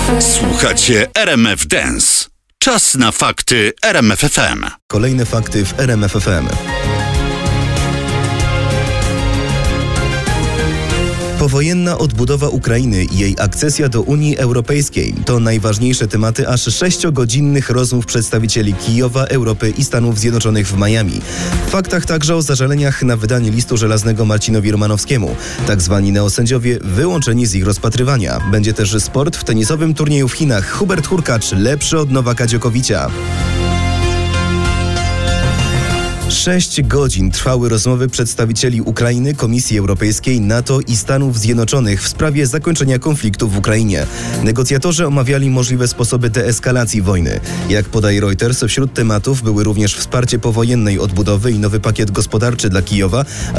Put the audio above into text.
Słuchacie RMF Dance. Czas na fakty RMF FM. Kolejne fakty w RMF FM. Powojenna odbudowa Ukrainy i jej akcesja do Unii Europejskiej to najważniejsze tematy aż 6-godzinnych rozmów przedstawicieli Kijowa, Europy i Stanów Zjednoczonych w Miami. W faktach także o zażaleniach na wydanie listu żelaznego Marcinowi Romanowskiemu. Tak zwani neosędziowie wyłączeni z ich rozpatrywania. Będzie też sport w tenisowym turnieju w Chinach. Hubert Hurkacz lepszy od Nowaka Dziokowicza. 6 godzin trwały rozmowy przedstawicieli Ukrainy, Komisji Europejskiej, NATO i Stanów Zjednoczonych w sprawie zakończenia konfliktu w Ukrainie. Negocjatorzy omawiali możliwe sposoby deeskalacji wojny. Jak podaje Reuters, wśród tematów były również wsparcie powojennej odbudowy i nowy pakiet gospodarczy dla Kijowa,